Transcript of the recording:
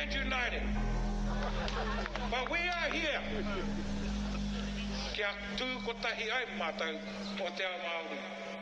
stand united. But we are here. Kia tū ko tahi ai mātou o te ao Māori.